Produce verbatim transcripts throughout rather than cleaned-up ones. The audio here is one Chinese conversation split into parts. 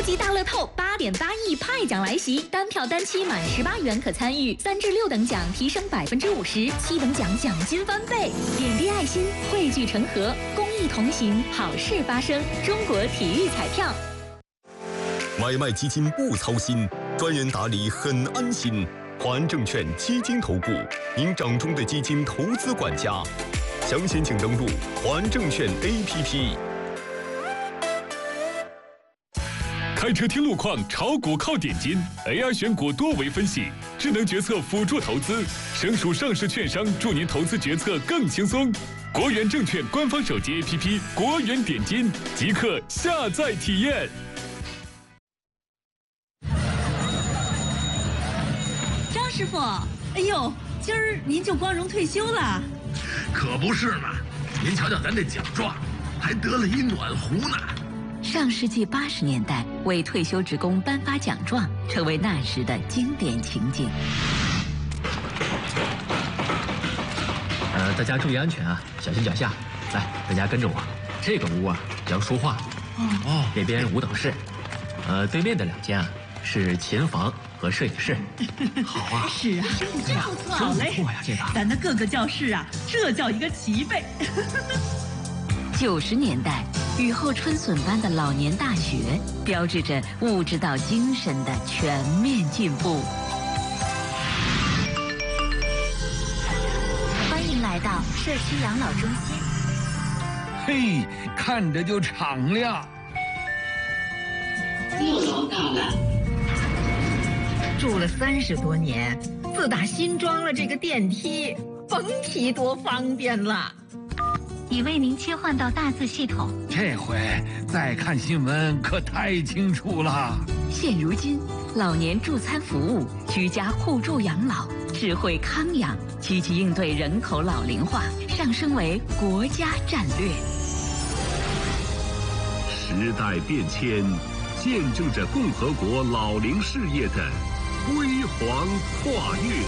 级大乐透八点八亿派奖来袭，单票单期满十八元可参与，三至六等奖提升百分之五十，七等奖奖金翻倍。点滴爱心，汇聚成河，公益同行，好事发生。中国体育彩票。 买卖基金不操心，专人打理很安心。华安证券基金投顾，您掌中的基金投资管家。详情请登录华安证券 A P P。 开车听路况，炒股靠点金 ，A I 选股多维分析，智能决策辅助投资，省属上市券商助您投资决策更轻松。国元证券官方手机 A P P 国元点金，即刻下载体验。 张师傅，哎呦，今儿您就光荣退休了？ 可不是嘛！您瞧瞧咱这奖状，还得了一暖壶呢。 上世纪八十年代，为退休职工颁发奖状，成为那时的经典情景。 呃，大家注意安全啊，小心脚下。来，大家跟着我。这个屋啊叫书画，哦，那边舞蹈室，呃，对面的两间啊是琴房和摄影室。好啊， 是啊，真不错，好嘞。 不错呀，这个。 咱的各个教室啊，这叫一个齐备。 九十年代，雨后春笋般的老年大学，标志着物质到精神的全面进步。 欢迎来到社区养老中心。 嘿，看着就敞亮。 又老大了。 住了三十多年，自打新装了这个电梯，甭提多方便了。 已为您切换到大字系统， 这回再看新闻可太清楚了。 现如今，老年助餐服务、居家互助养老、智慧康养，积极应对人口老龄化，上升为国家战略。 时代变迁，见证着共和国老龄事业的辉煌跨越。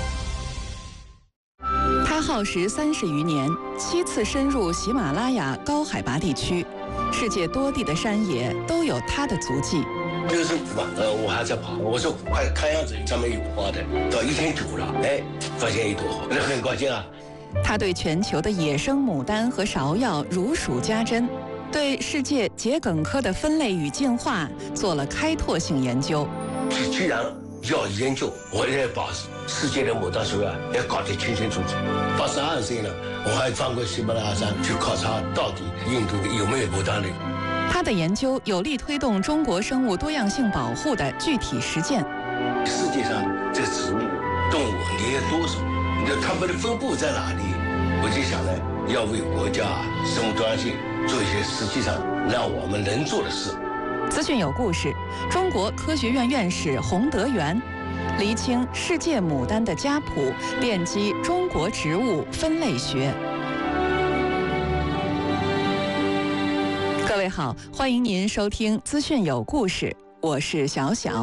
他耗时三十余年，七次深入喜马拉雅高海拔地区，世界多地的山野都有他的足迹。 六十五嘛，呃，我还在跑，我说快看样子上面有花的，到一千九了，哎，发现一朵花，那很高兴啊。 他对全球的野生牡丹和芍药如数家珍，对世界桔梗科的分类与进化做了开拓性研究。 既然要研究，我也把世界的牡丹芍药也搞得清清楚楚。八十二岁了，我还翻过喜马拉雅山去考察，到底印度有没有牡丹林。 他的研究有力推动中国生物多样性保护的具体实践。 世界上这植物、动物你有多少？它们的分布在哪里？我就想呢，要为国家生物多样性做一些实际上让我们能做的事。 资讯有故事，中国科学院院士洪德元厘清世界牡丹的家谱，奠基中国植物分类学。各位好，欢迎您收听资讯有故事，我是小小。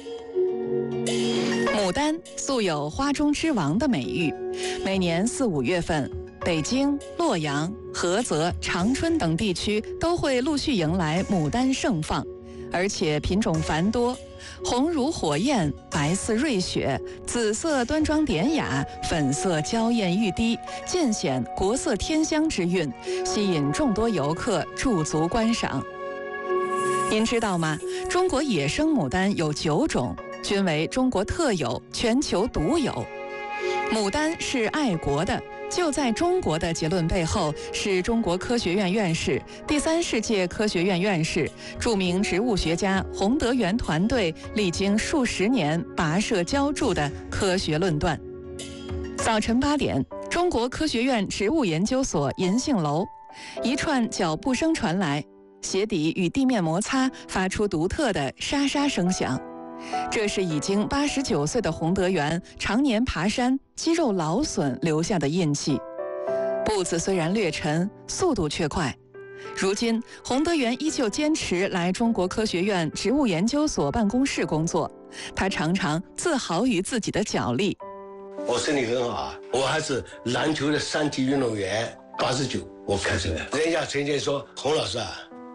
牡丹素有花中之王的美誉，每年四五月份，北京、洛阳、菏泽、长春等地区都会陆续迎来牡丹盛放，而且品种繁多，红如火焰，白似瑞雪，紫色端庄典雅，粉色娇艳欲滴，尽显国色天香之韵，吸引众多游客驻足观赏。您知道吗？中国野生牡丹有九种，均为中国特有、全球独有。牡丹是爱国的，就在中国的结论背后，是中国科学院院士、第三世界科学院院士、著名植物学家洪德元团队历经数十年跋涉浇筑的科学论断。早晨八点，中国科学院植物研究所银杏楼，一串脚步声传来，鞋底与地面摩擦，发出独特的沙沙声响。这是已经八十九岁的洪德元常年爬山、肌肉劳损留下的印记。步子虽然略沉，速度却快。如今，洪德元依旧坚持来中国科学院植物研究所办公室工作。他常常自豪于自己的脚力。 我身体很好啊，我还是篮球的三级运动员。八十九，我开始了。人家曾经说，洪老师啊，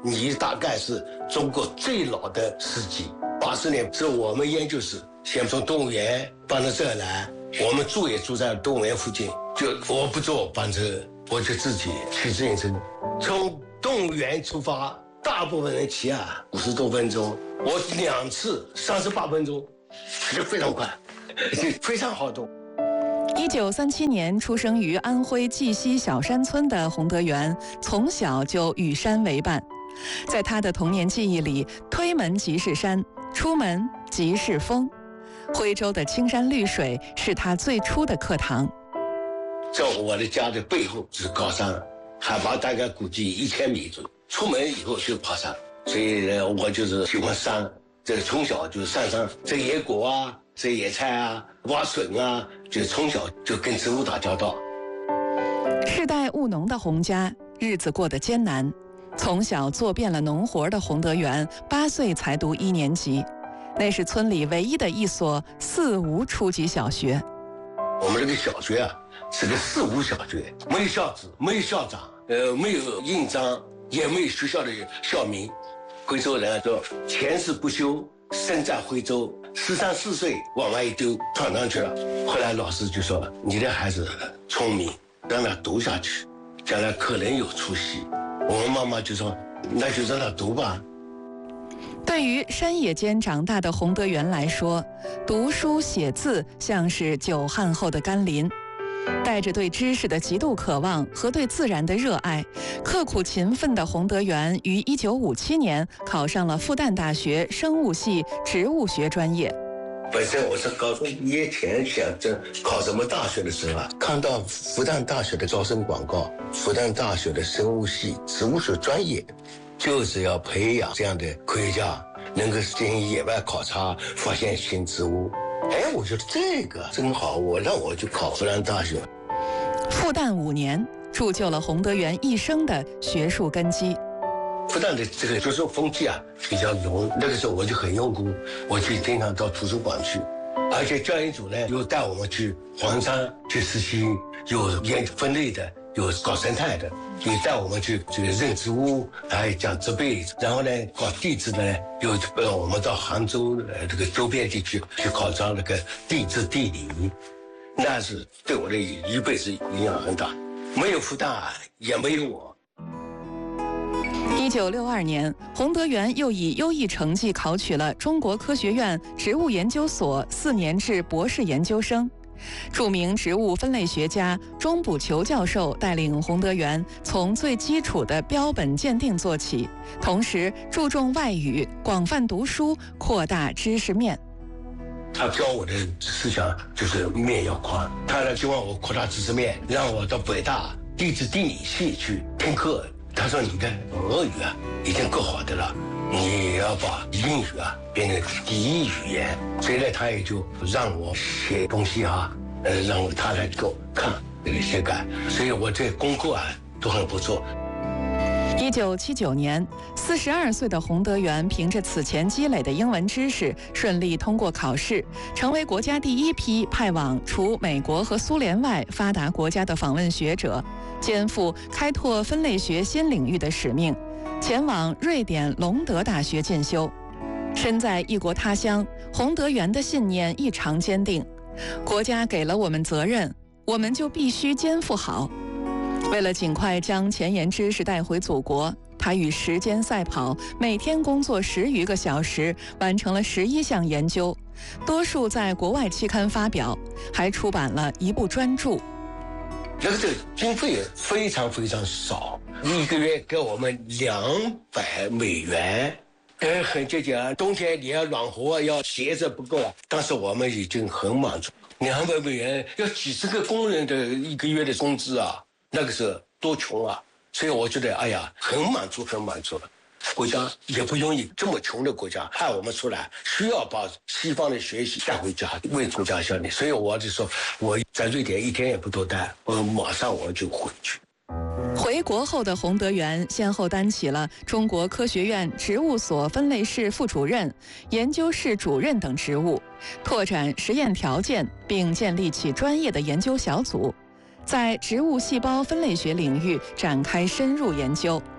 你大概是中国最老的司机。八十年是我们研究室先从动物园搬到这儿来，我们住也住在动物园附近，就我不坐班车，我就自己骑自行车，从动物园出发，大部分人骑啊五十多分钟，我两次三十八分钟，骑得非常快，非常好动。 一九三七年出生于安徽绩溪小山村的洪德元，从小就与山为伴。在他的童年记忆里，推门即是山，出门即是风。徽州的青山绿水是他最初的课堂。 在我的家的背后是高山，海拔大概估计一千米左右。出门以后就爬山，所以呢，我就是喜欢山。这从小就是上山摘野果啊，摘野菜啊，挖笋啊，就从小就跟植物打交道。 世代务农的洪家，日子过得艰难。从小做遍了农活的洪德元，八岁才读一年级，那是村里唯一的一所四无初级小学。 我们这个小学啊，是个四无小学，没有校址，没有校长，呃，没有印章，也没有学校的校名。徽州人说前世不修，身在徽州，十三四岁往外一丢，闯上去了。后来老师就说，你的孩子聪明，让他读下去，将来可能有出息。我们妈妈就说，那就让他读吧。 对于山野间长大的洪德元来说，读书写字像是久旱后的甘霖。带着对知识的极度渴望和对自然的热爱，刻苦勤奋的洪德元于一九五七年考上了复旦大学生物系植物学专业。 本身我是高中毕业前想着考什么大学的时候啊，看到复旦大学的招生广告，复旦大学的生物系植物学专业就是要培养这样的科学家，能够进行野外考察，发现新植物。哎，我觉得这个真好，我让我去考复旦大学。 复旦五年，铸就了洪德元一生的学术根基。 复旦的这个学术风气啊比较浓，那个时候我就很用功，我就经常到图书馆去，而且教研组呢又带我们去黄山去实习，有研究分类的，有搞生态的，也带我们去这个认植物，还有讲植被，然后呢搞地质的呢，又让我们到杭州呃这个周边地区去考察那个地质地理，那是对我的一辈子影响很大，没有复旦也没有我。 一九六二年，洪德元又以优异成绩考取了中国科学院植物研究所四年制博士研究生。著名植物分类学家钟补求教授带领洪德元从最基础的标本鉴定做起，同时注重外语，广泛读书，扩大知识面。 他教我的思想就是面要宽，他呢希望我扩大知识面，让我到北大地质地理系去听课。他说你的俄语啊已经够好的了，你要把英语啊变成第一语言，所以呢他也就让我写东西啊，呃让他来给我看这个写改，所以我这功课啊都很不错。 一九七九年，四十二岁的洪德元凭着此前积累的英文知识，顺利通过考试，成为国家第一批派往除美国和苏联外发达国家的访问学者，肩负开拓分类学新领域的使命，前往瑞典隆德大学进修。身在异国他乡，洪德元的信念异常坚定：国家给了我们责任，我们就必须肩负好。为了尽快将前沿知识带回祖国，他与时间赛跑，每天工作十余个小时，完成了十一项研究，多数在国外期刊发表，还出版了一部专著。 那个这个经费也非常非常少，一个月给我们两百美元，呃，很节俭啊。冬天你要暖和，要鞋子不够啊，当时我们已经很满足。两百美元要几十个工人的一个月的工资啊，那个时候多穷啊！所以我觉得，哎呀，很满足，很满足了。国家也不容易，这么穷的国家派我们出来，需要把西方的学习带回家，为国家效力。所以我就说，我在瑞典一天也不多待，我马上我就回去。 回国后的洪德元先后担起了中国科学院植物所分类室副主任、研究室主任等职务，拓展实验条件，并建立起专业的研究小组，在植物细胞分类学领域展开深入研究。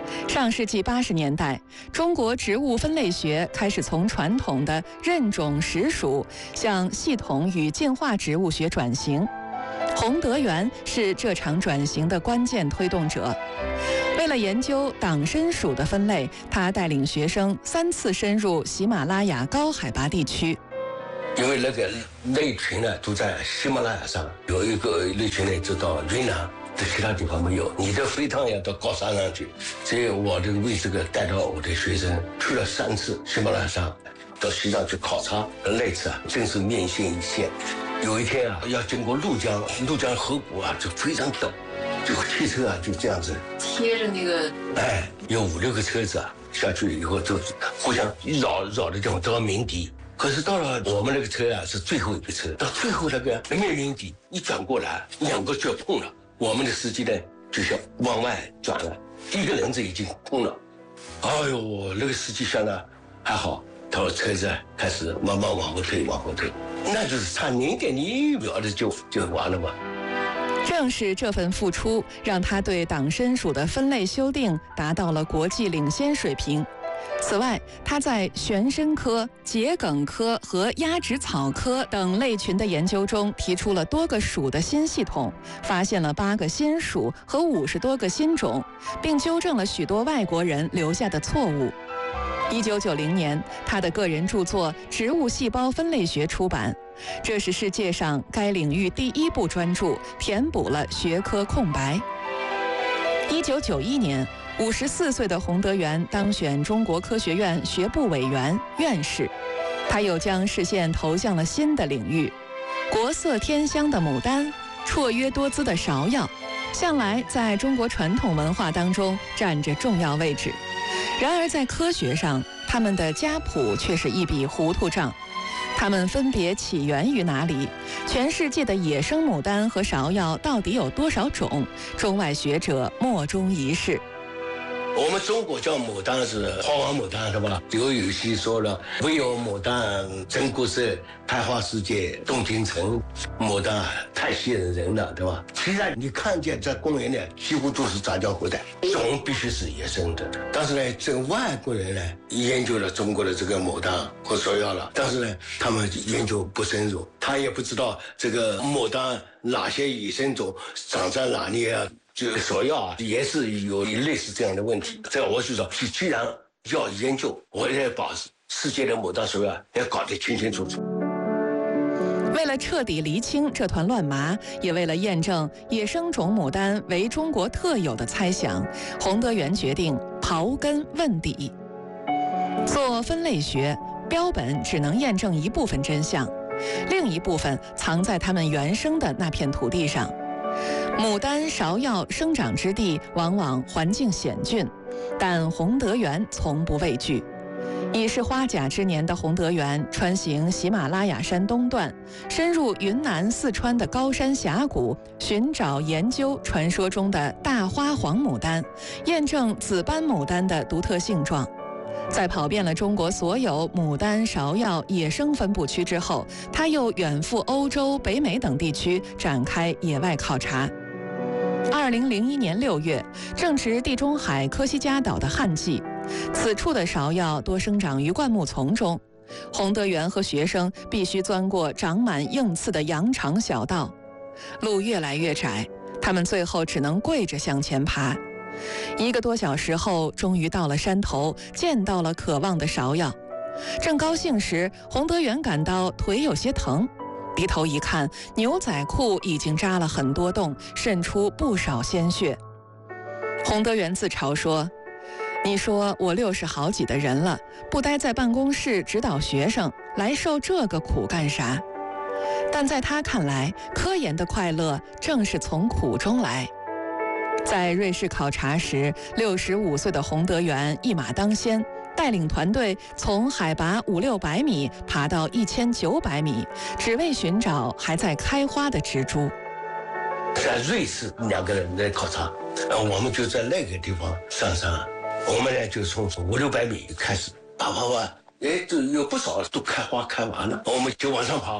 上世纪八十年代，中国植物分类学开始从传统的认种实属向系统与进化植物学转型。洪德元是这场转型的关键推动者。为了研究党参属的分类，他带领学生三次深入喜马拉雅高海拔地区。 因为那个类群呢，都在喜马拉雅上，有一个类群呢，就到云南。在其他地方没有，你的飞趟要到高山上去，所以我这个为这个带到我的学生去了三次喜马拉雅山，到西藏去考察，那次啊真是面线一线。有一天啊，要经过怒江，怒江河谷啊就非常陡，这个汽车啊就这样子贴着那个， 哎，有五六个车子啊下去以后就互相绕绕的地方都要鸣笛。可是到了我们那个车啊是最后一个车，到最后那个没鸣笛，一转过来，两个就要碰了。我们的司机呢，就想往外转了，第一个轮子已经碰了，哎呦，那个司机想的还好，他说车子开始慢慢往后退，往后退，那就是差零点零一秒的就就完了嘛。 正是这份付出，让他对党参属的分类修订达到了国际领先水平。此外，他在玄参科、桔梗科和鸭芷草科等类群的研究中提出了多个属的新系统，发现了八个新属和五十多个新种，并纠正了许多外国人留下的错误。一九九零年，他的个人著作《植物细胞分类学》出版，这是世界上该领域第一部专著，填补了学科空白。一九九一年，五十四岁的洪德元当选中国科学院学部委员、院士，他又将视线投向了新的领域。国色天香的牡丹，绰约多姿的芍药，向来在中国传统文化当中占着重要位置。然而在科学上，他们的家谱却是一笔糊涂账。它们分别起源于哪里？全世界的野生牡丹和芍药到底有多少种？中外学者莫衷一是。 我们中国叫牡丹是花王牡丹，是吧？刘禹锡说了，唯有牡丹真国色，开花世界动京城。牡丹太吸引人了，对吧？其实你看见在公园里几乎都是杂交后代，种必须是野生的。但是呢，这个外国人呢研究了中国的这个牡丹和芍药了，但是呢，他们研究不深入，他也不知道这个牡丹哪些野生种长在哪里啊。这个芍药啊，也是有类似这样的问题。这我就说，既然要研究，我也把世界的牡丹芍药要搞得清清楚楚。 为了彻底厘清这团乱麻，也为了验证野生种牡丹为中国特有的猜想，洪德元决定刨根问底。做分类学，标本只能验证一部分真相，另一部分藏在它们原生的那片土地上。牡丹、芍药生长之地往往环境险峻，但洪德元从不畏惧。已是花甲之年的洪德元穿行喜马拉雅山东段，深入云南、四川的高山峡谷，寻找研究传说中的大花黄牡丹，验证紫斑牡丹的独特性状。在跑遍了中国所有牡丹、芍药野生分布区之后，他又远赴欧洲、北美等地区展开野外考察。二零零一年六月，正值地中海科西嘉岛的旱季，此处的芍药多生长于灌木丛中。洪德元和学生必须钻过长满硬刺的羊肠小道，路越来越窄，他们最后只能跪着向前爬。一个多小时后，终于到了山头，见到了渴望的芍药。正高兴时，洪德元感到腿有些疼，低头一看，牛仔裤已经扎了很多洞，渗出不少鲜血。洪德元自嘲说：“你说我六十好几的人了，不待在办公室指导学生，来受这个苦干啥？”但在他看来，科研的快乐正是从苦中来。在瑞士考察时，六十五岁的洪德元一马当先，带领团队从海拔五六百米爬到一千九百米，只为寻找还在开花的植株。 在瑞士，两个人在考察，呃，我们就在那个地方上山，我们呢就从五六百米开始爬爬爬，哎，就有不少都开花开完了，我们就往上爬。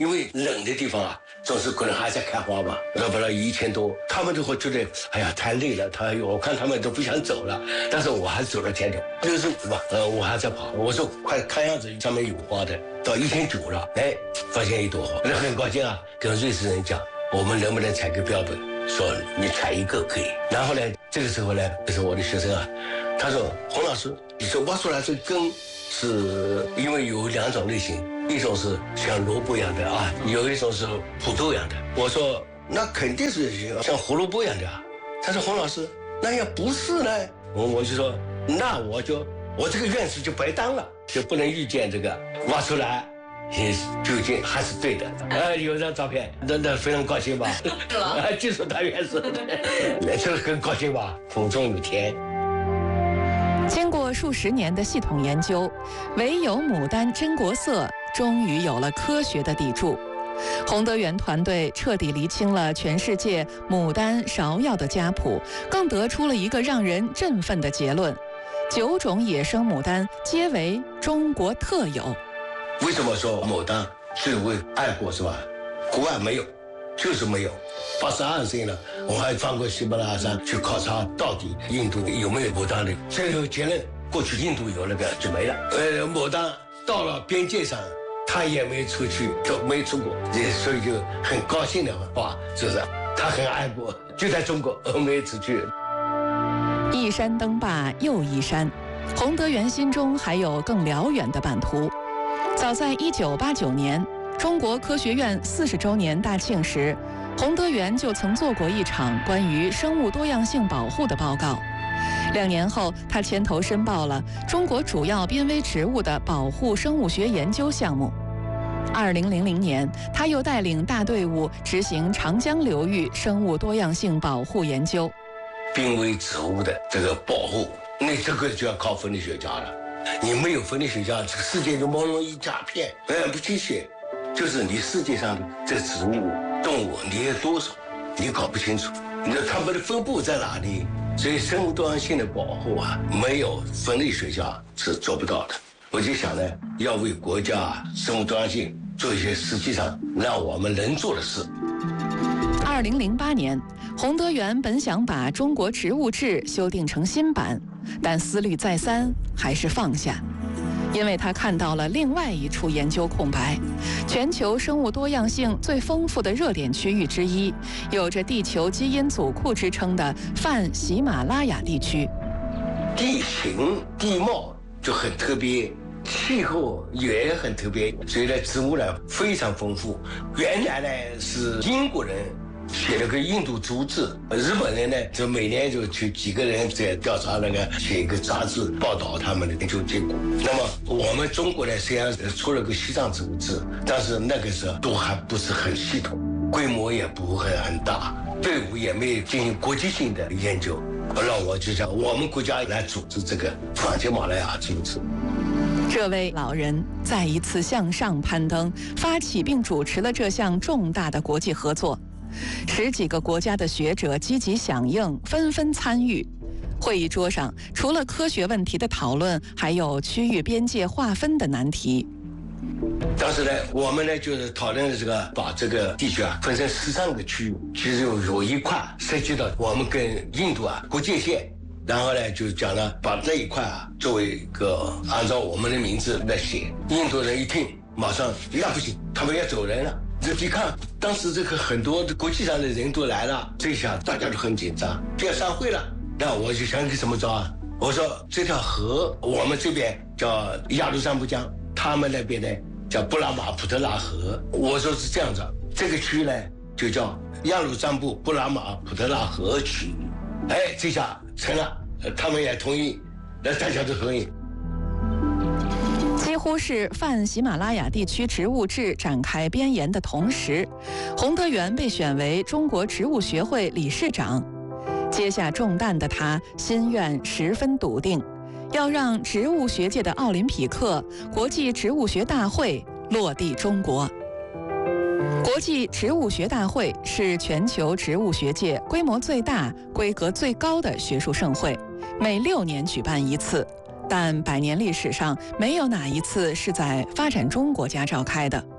因为冷的地方啊，总是可能还在开花吧，要不然一千多，他们就会觉得哎呀太累了，他我看他们都不想走了，但是我还走了天头六十五吧，呃，我还在跑，我说快看样子上面有花的，到一千九了，哎，发现一朵花，那很高兴啊，跟瑞士人讲，我们能不能采个标本，说你采一个可以，然后呢，这个时候呢，就是我的学生啊，他说洪老师，你说挖出来这根是因为有两种类型。一种是像萝卜一样的啊，有一种是土豆一样的。我说那肯定是像胡萝卜一样的啊。他说洪老师，那要不是呢？我我就说那我就我这个院士就白当了，就不能预见这个挖出来，究竟还是对的。呃，有张照片，那那非常高兴吧？是吧？就说他院士，这个很高兴吧？府中有天。 经过数十年的系统研究，唯有牡丹真国色终于有了科学的砥柱。洪德元团队彻底厘清了全世界牡丹芍药的家谱，更得出了一个让人振奋的结论：九种野生牡丹皆为中国特有。 为什么说牡丹最为爱国是吧？国外没有，就是没有。八十二岁了，我还翻过喜马拉雅山去考察，到底印度有没有牡丹的？最后结论，过去印度有那个就没了。呃，牡丹到了边界上，他也没出去，就没出国，所以就很高兴的话，是不是？他很爱国，就在中国没出去。 一山登罢又一山，洪德元心中还有更辽远的版图。早在一九八九年，中国科学院四十周年大庆时，洪德元就曾做过一场关于生物多样性保护的报告。两年后，他牵头申报了中国主要濒危植物的保护生物学研究项目。二零零零年，他又带领大队伍执行长江流域生物多样性保护研究。 濒危植物的这个保护，那这个就要靠分类学家了。你没有分类学家，这个世界就朦胧一大片，哎，不清晰。就是你世界上的这植物、动物，你有多少，你搞不清楚。你知道它们的分布在哪里？所以生物多样性的保护啊，没有分类学家是做不到的。我就想呢，要为国家生物多样性做一些实际上让我们能做的事。 二零零八年，洪德元本想把《中国植物志》修订成新版，但思虑再三，还是放下。因为他看到了另外一处研究空白，全球生物多样性最丰富的热点区域之一，有着地球基因组库之称的泛喜马拉雅地区。 地形地貌就很特别，气候也很特别，所以呢，植物呢非常丰富。原来呢是英国人写了个印度植物志，日本人呢就每年就去几个人在调查那个，写一个杂志报道他们的研究结果。那么我们中国呢虽然出了个西藏植物志，但是那个时候都还不是很系统，规模也不会很大，队伍也没有进行国际性的研究。那我就想我们国家来组织这个泛喜马拉雅植物志。 这位老人再一次向上攀登，发起并主持了这项重大的国际合作。十几个国家的学者积极响应，纷纷参与。会议桌上，除了科学问题的讨论，还有区域边界划分的难题。 当时呢，我们呢就是讨论这个，把这个地区啊分成十三个区域，其实有有一块涉及到我们跟印度啊国界线，然后呢就讲了把这一块啊作为一个按照我们的名字来写。印度人一听，马上那不行，他们要走人了。你看，当时这个很多国际上的人都来了，这下大家都很紧张，就要散会了。那我就想个什么招啊？我说这条河，我们这边叫雅鲁藏布江，他们那边呢叫布拉马普特拉河。我说是这样子，这个区呢就叫雅鲁藏布布拉马普特拉河区。哎，这下成了，他们也同意，那大家都同意。 几乎是泛喜马拉雅地区植物志展开编研的同时，洪德元被选为中国植物学会理事长。接下重担的他，心愿十分笃定，要让植物学界的奥林匹克国际植物学大会落地中国。国际植物学大会是全球植物学界规模最大、规格最高的学术盛会，每六年举办一次。但百年历史上没有哪一次是在发展中国家召开的。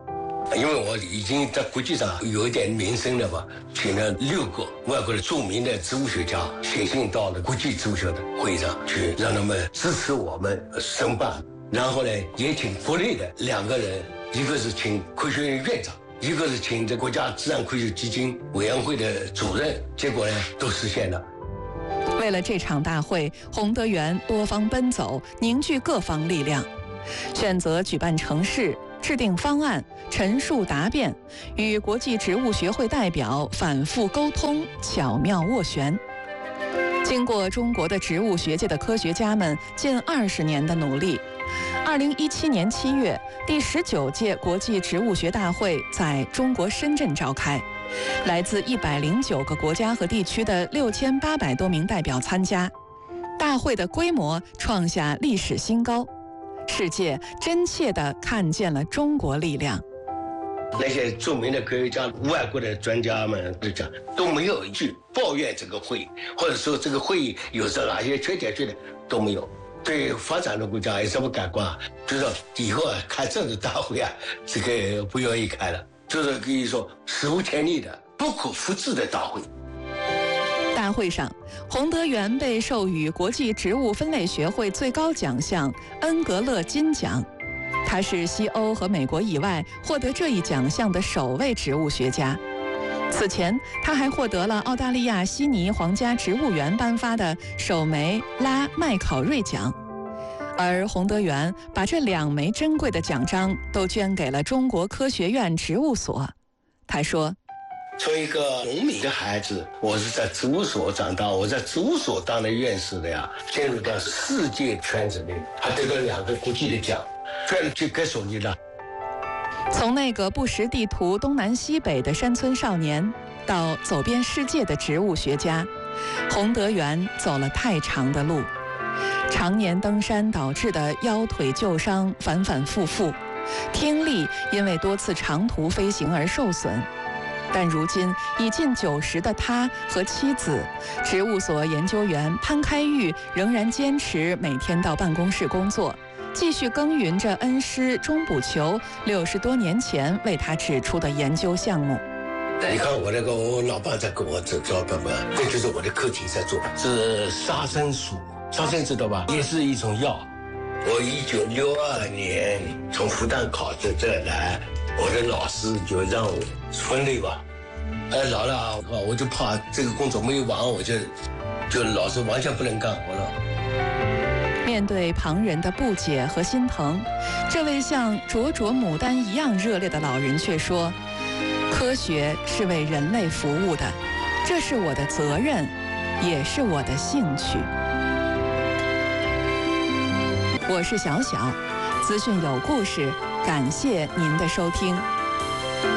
因为我已经在国际上有一点名声了吧，请了六个外国的著名的植物学家写信到了国际植物学的会上去，让他们支持我们申办。然后呢，也请国内的两个人，一个是请科学院院长，一个是请这国家自然科学基金委员会的主任，结果呢都实现了。 为了这场大会，洪德元多方奔走，凝聚各方力量，选择举办城市，制定方案，陈述答辩，与国际植物学会代表反复沟通，巧妙斡旋。经过中国的植物学界的科学家们近二十年的努力，二零一七年七月，第十九届国际植物学大会在中国深圳召开，来自一百零九个国家和地区的六千八百多名代表参加，大会的规模创下历史新高，世界真切地看见了中国力量。 那些著名的科学家、外国的专家们都讲，都没有一句抱怨这个会议，或者说这个会议有着哪些缺点，缺点都没有。对发展的国家有什么感官啊？就是以后啊开政治大会啊，这个不愿意开了，就是可以说史无前例的、不可复制的大会。 大会上，洪德元被授予国际植物分类学会最高奖项恩格勒金奖。他是西欧和美国以外获得这一奖项的首位植物学家。此前，他还获得了澳大利亚悉尼皇家植物园颁发的首枚拉麦考瑞奖。而洪德元把这两枚珍贵的奖章都捐给了中国科学院植物所。他说， 作为一个农民的孩子，我是在植物所长大，我在植物所当了院士的呀，进入到世界圈子里，还得了两个国际的奖，这就该说你了。 从那个不识地图东南西北的山村少年，到走遍世界的植物学家，洪德元走了太长的路。常年登山导致的腰腿旧伤反反复复，听力因为多次长途飞行而受损。但如今已近九十的他和妻子，植物所研究员潘开玉仍然坚持每天到办公室工作，继续耕耘着恩师钟补球六十多年前为他指出的研究项目。 你看我那个我老伴在跟我做做干嘛？这就是我的课题在做，是沙参素，沙参知道吧？也是一种药。我一九六二年从复旦考这这来，我的老师就让我分类吧。哎，老了我就怕这个工作没有完，我就就老是完全不能干活了。 面对旁人的不解和心疼，这位像灼灼牡丹一样热烈的老人却说，科学是为人类服务的，这是我的责任，也是我的兴趣。我是小小，资讯有故事，感谢您的收听。